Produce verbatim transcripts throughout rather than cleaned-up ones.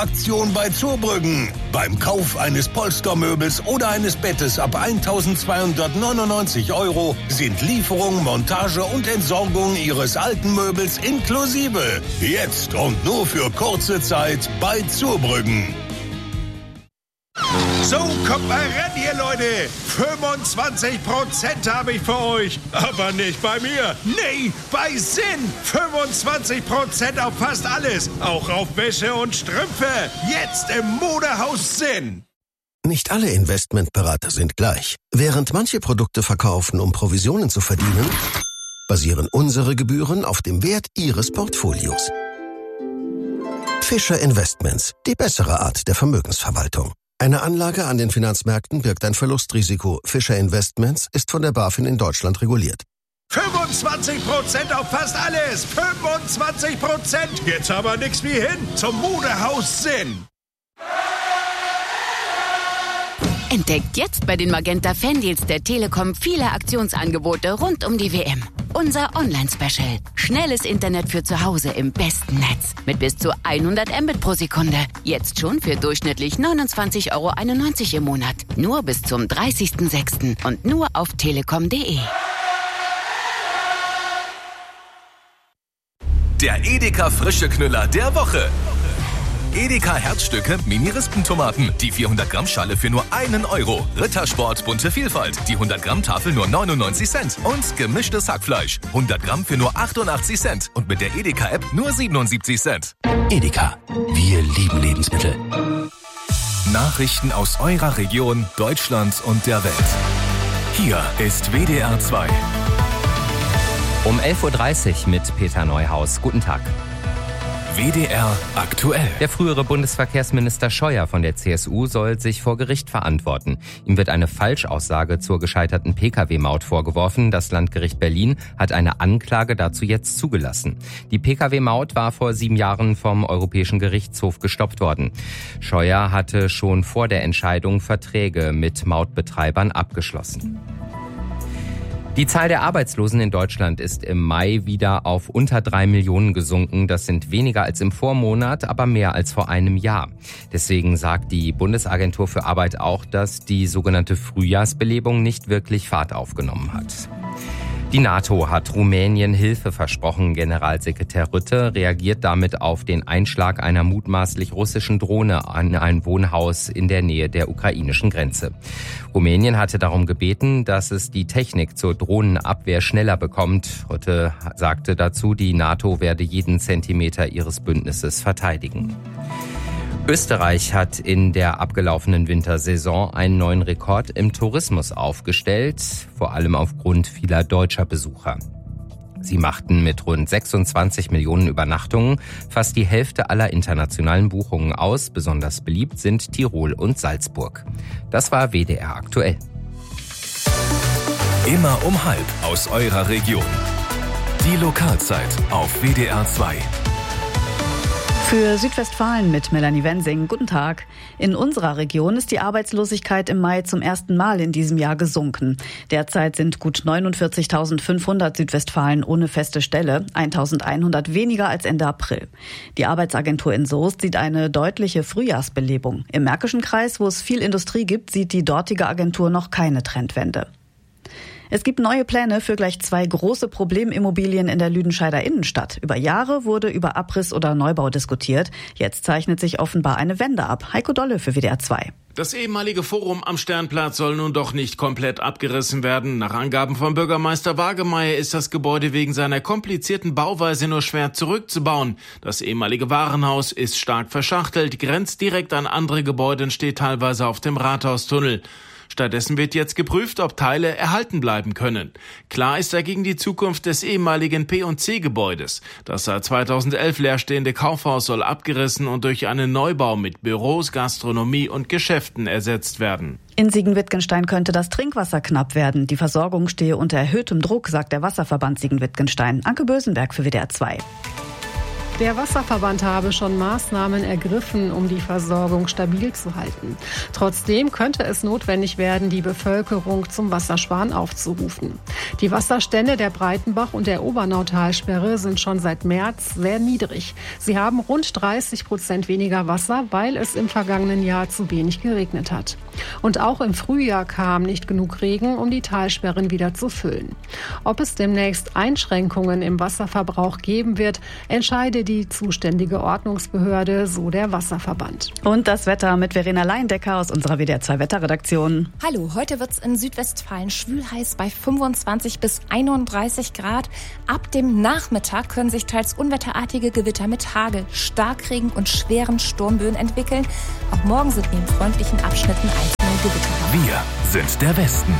Aktion bei Zurbrüggen. Beim Kauf eines Polstermöbels oder eines Bettes ab eintausendzweihundertneunundneunzig Euro sind Lieferung, Montage und Entsorgung Ihres alten Möbels inklusive. Jetzt und nur für kurze Zeit bei Zurbrüggen. So, kommt mal ran hier, Leute. fünfundzwanzig Prozent habe ich für euch. Aber nicht bei mir. Nee, bei Sinn. fünfundzwanzig Prozent auf fast alles. Auch auf Wäsche und Strümpfe. Jetzt im Modehaus Sinn. Nicht alle Investmentberater sind gleich. Während manche Produkte verkaufen, um Provisionen zu verdienen, basieren unsere Gebühren auf dem Wert Ihres Portfolios. Fischer Investments, die bessere Art der Vermögensverwaltung. Eine Anlage an den Finanzmärkten birgt ein Verlustrisiko. Fischer Investments ist von der BaFin in Deutschland reguliert. fünfundzwanzig Prozent auf fast alles. fünfundzwanzig Prozent. Jetzt aber nix wie hin zum Modehaus Sinn. Entdeckt jetzt bei den Magenta Fandeals der Telekom viele Aktionsangebote rund um die W M. Unser Online-Special. Schnelles Internet für zu Hause im besten Netz. Mit bis zu hundert Mbit pro Sekunde. Jetzt schon für durchschnittlich neunundzwanzig Euro einundneunzig im Monat. Nur bis zum dreißigsten sechsten und nur auf telekom punkt de. Der Edeka frische Knüller der Woche. Edeka Herzstücke Mini-Rispentomaten. Die vierhundert Gramm Schale für nur einen Euro. Rittersport bunte Vielfalt. Die hundert Gramm Tafel nur neunundneunzig Cent. Und gemischtes Hackfleisch. hundert Gramm für nur achtundachtzig Cent. Und mit der Edeka-App nur siebenundsiebzig Cent. Edeka. Wir lieben Lebensmittel. Nachrichten aus eurer Region, Deutschland und der Welt. Hier ist W D R zwei. Um elf Uhr dreißig mit Peter Neuhaus. Guten Tag. W D R aktuell. Der frühere Bundesverkehrsminister Scheuer von der C S U soll sich vor Gericht verantworten. Ihm wird eine Falschaussage zur gescheiterten Pkw-Maut vorgeworfen. Das Landgericht Berlin hat eine Anklage dazu jetzt zugelassen. Die Pkw-Maut war vor sieben Jahren vom Europäischen Gerichtshof gestoppt worden. Scheuer hatte schon vor der Entscheidung Verträge mit Mautbetreibern abgeschlossen. Die Zahl der Arbeitslosen in Deutschland ist im Mai wieder auf unter drei Millionen gesunken. Das sind weniger als im Vormonat, aber mehr als vor einem Jahr. Deswegen sagt die Bundesagentur für Arbeit auch, dass die sogenannte Frühjahrsbelebung nicht wirklich Fahrt aufgenommen hat. Die NATO hat Rumänien Hilfe versprochen. Generalsekretär Rutte reagiert damit auf den Einschlag einer mutmaßlich russischen Drohne an ein Wohnhaus in der Nähe der ukrainischen Grenze. Rumänien hatte darum gebeten, dass es die Technik zur Drohnenabwehr schneller bekommt. Rutte sagte dazu, die NATO werde jeden Zentimeter ihres Bündnisses verteidigen. Österreich hat in der abgelaufenen Wintersaison einen neuen Rekord im Tourismus aufgestellt, vor allem aufgrund vieler deutscher Besucher. Sie machten mit rund sechsundzwanzig Millionen Übernachtungen fast die Hälfte aller internationalen Buchungen aus. Besonders beliebt sind Tirol und Salzburg. Das war W D R aktuell. Immer um halb aus eurer Region. Die Lokalzeit auf W D R zwei. Für Südwestfalen mit Melanie Wensing. Guten Tag. In unserer Region ist die Arbeitslosigkeit im Mai zum ersten Mal in diesem Jahr gesunken. Derzeit sind gut neunundvierzigtausendfünfhundert Südwestfalen ohne feste Stelle, eintausendeinhundert weniger als Ende April. Die Arbeitsagentur in Soest sieht eine deutliche Frühjahrsbelebung. Im Märkischen Kreis, wo es viel Industrie gibt, sieht die dortige Agentur noch keine Trendwende. Es gibt neue Pläne für gleich zwei große Problemimmobilien in der Lüdenscheider Innenstadt. Über Jahre wurde über Abriss oder Neubau diskutiert. Jetzt zeichnet sich offenbar eine Wende ab. Heiko Dolle für W D R zwei. Das ehemalige Forum am Sternplatz soll nun doch nicht komplett abgerissen werden. Nach Angaben von Bürgermeister Wagemeyer ist das Gebäude wegen seiner komplizierten Bauweise nur schwer zurückzubauen. Das ehemalige Warenhaus ist stark verschachtelt, grenzt direkt an andere Gebäude und steht teilweise auf dem Rathaustunnel. Stattdessen wird jetzt geprüft, ob Teile erhalten bleiben können. Klar ist dagegen die Zukunft des ehemaligen P und C-Gebäudes. Das seit zweitausendelf leerstehende Kaufhaus soll abgerissen und durch einen Neubau mit Büros, Gastronomie und Geschäften ersetzt werden. In Siegen-Wittgenstein könnte das Trinkwasser knapp werden. Die Versorgung stehe unter erhöhtem Druck, sagt der Wasserverband Siegen-Wittgenstein. Anke Bösenberg für W D R zwei. Der Wasserverband habe schon Maßnahmen ergriffen, um die Versorgung stabil zu halten. Trotzdem könnte es notwendig werden, die Bevölkerung zum Wassersparen aufzurufen. Die Wasserstände der Breitenbach und der Obernautalsperre sind schon seit März sehr niedrig. Sie haben rund dreißig Prozent weniger Wasser, weil es im vergangenen Jahr zu wenig geregnet hat. Und auch im Frühjahr kam nicht genug Regen, um die Talsperren wieder zu füllen. Ob es demnächst Einschränkungen im Wasserverbrauch geben wird, entscheide die zuständige Ordnungsbehörde, so der Wasserverband. Und das Wetter mit Verena Leindecker aus unserer W D R zwei Wetterredaktion. Hallo, heute wird es in Südwestfalen schwül heiß bei fünfundzwanzig bis einunddreißig Grad. Ab dem Nachmittag können sich teils unwetterartige Gewitter mit Hagel, Starkregen und schweren Sturmböen entwickeln. Auch morgen sind in freundlichen Abschnitten einzelne Gewitter. Wir sind der Westen.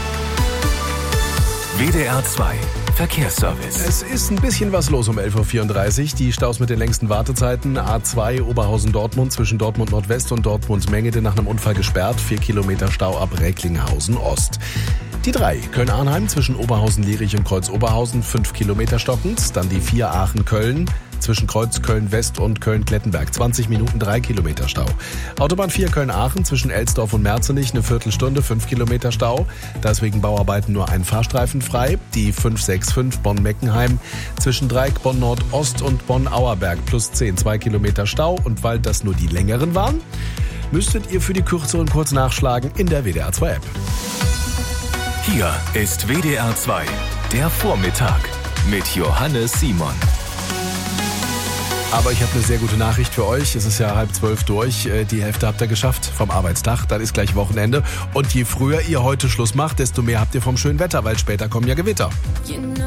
W D R zwei Verkehrsservice. Es ist ein bisschen was los um elf Uhr vierunddreißig. Die Staus mit den längsten Wartezeiten. A zwei Oberhausen-Dortmund zwischen Dortmund Nordwest und Dortmund-Mengede nach einem Unfall gesperrt. Vier Kilometer Stau ab Recklinghausen-Ost. Die drei Köln-Arnheim zwischen Oberhausen-Lierich und Kreuz-Oberhausen. Fünf Kilometer stockend. Dann die vier Aachen-Köln zwischen Kreuz Köln-West und Köln-Klettenberg. zwanzig Minuten, drei Kilometer Stau. Autobahn vier Köln-Aachen zwischen Elsdorf und Merzenich. Eine Viertelstunde, fünf Kilometer Stau. Da ist wegen Bauarbeiten nur ein Fahrstreifen frei. Die fünf sechs fünf Bonn-Meckenheim zwischen Dreieck Bonn-Nord-Ost und Bonn-Auerberg plus zehn, zwei Kilometer Stau. Und weil das nur die längeren waren, müsstet ihr für die kürzeren kurz nachschlagen in der W D R zwei App. Hier ist W D R zwei, der Vormittag mit Johannes Simon. Aber ich habe eine sehr gute Nachricht für euch. Es ist ja halb zwölf durch. Die Hälfte habt ihr geschafft vom Arbeitstag. Dann ist gleich Wochenende. Und je früher ihr heute Schluss macht, desto mehr habt ihr vom schönen Wetter, weil später kommen ja Gewitter.